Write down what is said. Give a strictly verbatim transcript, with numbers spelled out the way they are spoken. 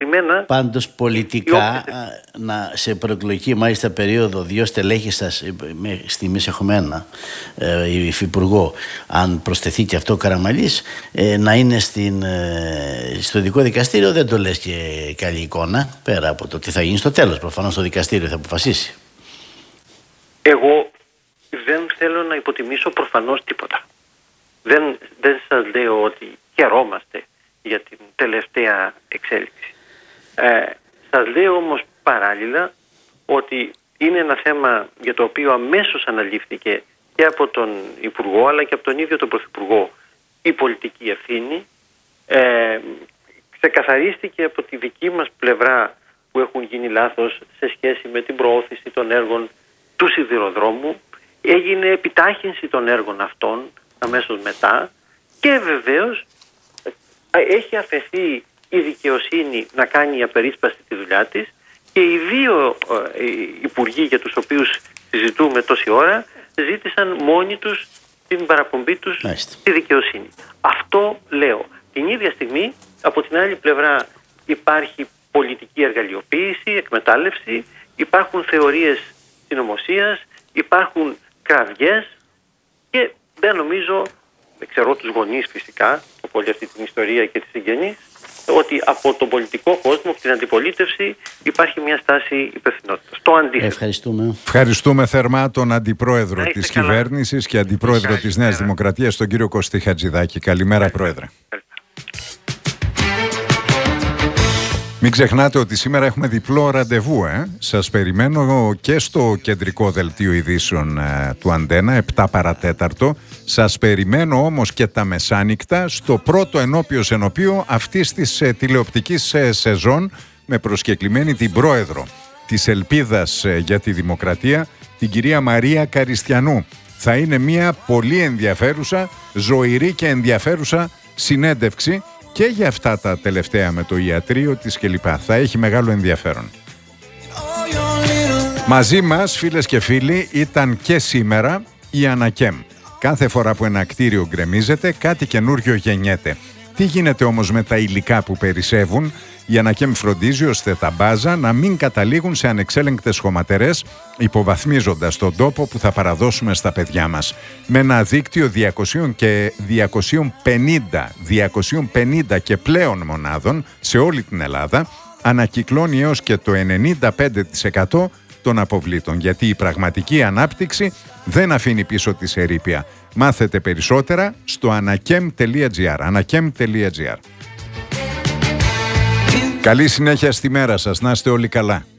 συγκεκριμένα. Πάντως πολιτικά, να, σε προεκλογική μάλιστα περίοδο, δύο στελέχη σας, μέχρι στιγμής έχουμε ένα ε, υφυπουργό, αν προσθεθεί και αυτό ο Καραμανλής, ε, να είναι στην, ε, στο ειδικό δικαστήριο, δεν το λες και καλή εικόνα, πέρα από το τι θα γίνει στο τέλος. Προφανώς το δικαστήριο θα αποφασίσει. Εγώ δεν θέλω να υποτιμήσω προφανώς τίποτα. Δεν, δεν σας λέω ότι χαιρόμαστε για την τελευταία εξέλιξη. Ε, σας λέω όμως παράλληλα ότι είναι ένα θέμα για το οποίο αμέσως αναλήφθηκε και από τον Υπουργό αλλά και από τον ίδιο τον Πρωθυπουργό η πολιτική ευθύνη. Ε, ξεκαθαρίστηκε από τη δική μας πλευρά που έχουν γίνει λάθος σε σχέση με την προώθηση των έργων του σιδηροδρόμου. Έγινε επιτάχυνση των έργων αυτών αμέσως μετά και βεβαίως έχει αφαιθεί η δικαιοσύνη να κάνει απερίσπαστη τη δουλειά της και οι δύο ε, υπουργοί για τους οποίους συζητούμε τόση ώρα ζήτησαν μόνοι τους την παραπομπή τους Μάλιστα. στη δικαιοσύνη. Αυτό λέω. Την ίδια στιγμή από την άλλη πλευρά υπάρχει πολιτική εργαλειοποίηση, εκμετάλλευση, υπάρχουν θεωρίες συνωμοσίας, υπάρχουν κραυγές και δεν νομίζω, ξέρω τους γονείς φυσικά, από όλη αυτή την ιστορία και τις συγγενείς, ότι από τον πολιτικό κόσμο, από την αντιπολίτευση, υπάρχει μια στάση υπευθυνότητας. Το αντίθετο. Ευχαριστούμε. Ευχαριστούμε θερμά τον Αντιπρόεδρο της Κυβέρνησης και Αντιπρόεδρο της Νέας Δημοκρατίας, τον κύριο Κωστή Χατζηδάκη. Καλημέρα, Πρόεδρε. Μην ξεχνάτε ότι σήμερα έχουμε διπλό ραντεβού. Ε. Σας περιμένω και στο κεντρικό δελτίο ειδήσεων ε, του Αντένα, επτά παρατέταρτο. Σας περιμένω όμως και τα μεσάνυχτα στο πρώτο ενώπιος ενωπίο αυτής της ε, τηλεοπτικής ε, σεζόν, με προσκεκλημένη την πρόεδρο της Ελπίδας ε, για τη Δημοκρατία, την κυρία Μαρία Καριστιανού. Θα είναι μια πολύ ενδιαφέρουσα, ζωηρή και ενδιαφέρουσα συνέντευξη και για αυτά τα τελευταία με το ιατρείο της κλπ. Θα έχει μεγάλο ενδιαφέρον. Μαζί μας, φίλες και φίλοι, ήταν και σήμερα η Ανακέμ. Κάθε φορά που ένα κτίριο γκρεμίζεται, κάτι καινούριο γεννιέται. Τι γίνεται όμως με τα υλικά που περισσεύουν? Η Ανακέμ φροντίζει ώστε τα μπάζα να μην καταλήγουν σε ανεξέλεγκτες χωματερές, υποβαθμίζοντας τον τόπο που θα παραδώσουμε στα παιδιά μας. Με ένα δίκτυο διακόσια και διακόσια πενήντα, διακόσια πενήντα και πλέον μονάδων σε όλη την Ελλάδα, ανακυκλώνει έως και το ενενήντα πέντε τοις εκατό των αποβλήτων, γιατί η πραγματική ανάπτυξη δεν αφήνει πίσω τη ερείπια. Μάθετε περισσότερα στο ανακέμ τελεία τζι άρ. ανακέμ τελεία τζι άρ. Καλή συνέχεια στη μέρα σας, να είστε όλοι καλά.